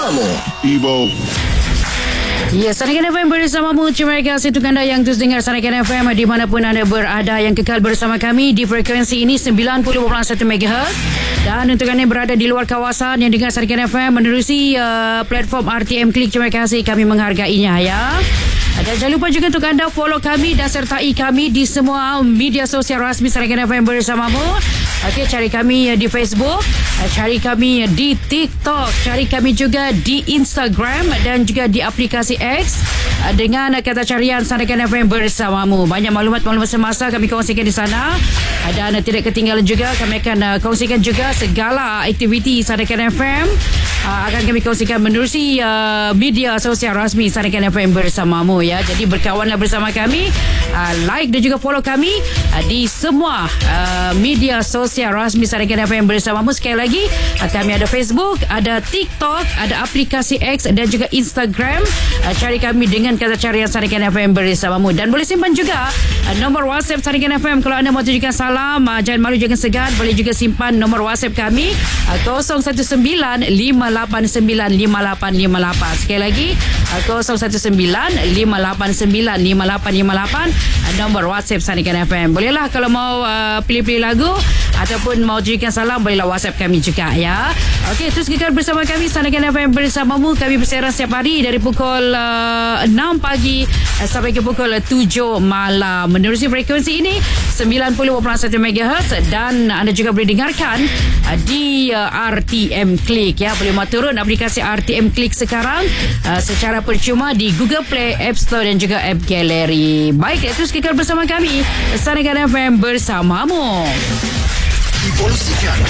bersamamu. Evo. Ya, Sarikan FM bersamamu. Terima kasih untuk anda yang terus dengar Sarikan FM dimanapun anda berada, yang kekal bersama kami di frekuensi ini 90.1 MHz. Dan untuk anda yang berada di luar kawasan yang dengar Sarikan FM menerusi platform RTM Klik, terima kasih, kami menghargainya ya. Dan jangan lupa juga untuk anda follow kami dan sertai kami di semua media sosial rasmi Sarikan FM bersamamu. Okey, cari kami di Facebook, cari kami di TikTok, cari kami juga di Instagram dan juga di aplikasi X dengan kata carian Sarikan FM bersamamu. Banyak maklumat-maklumat semasa kami kongsikan di sana. Dan tidak ketinggalan juga, kami akan kongsikan juga segala aktiviti Sarikan FM akan kami kongsikan menerusi media sosial rasmi Sarikan FM bersamamu ya. Jadi berkawanlah bersama kami, like dan juga follow kami di semua media sosial rasmi Sarikan FM bersamamu. Sekali lagi, kami ada Facebook, ada TikTok, ada aplikasi X dan juga Instagram. Cari kami dengan kata carian Sarikan FM bersamamu. Dan boleh simpan juga nombor WhatsApp Sarikan FM. Kalau anda mahu tunjukkan salam, jangan malu, jangan segan. Boleh juga simpan nombor WhatsApp kami 019-589-5858. Sekali lagi 019-589-5858, nombor WhatsApp Sarikan FM. Bolehlah kalau mau pilih-pilih lagu ataupun mau tunjukkan salam, bolehlah WhatsApp kami juga ya. Okey, terus kekal bersama kami Sarikan FM bersamamu. Kami bersiaran setiap hari dari pukul 6 pagi sampai ke pukul 7 malam menerusi frekuensi ini 90.1 MHz. Dan anda juga boleh dengarkan di RTM Klik ya. Boleh mahu turun aplikasi RTM Klik sekarang secara percuma di Google Play, App Store dan juga App Gallery. Baik, terus kekal bersama kami Sarikan FM bersamamu. Evolusikan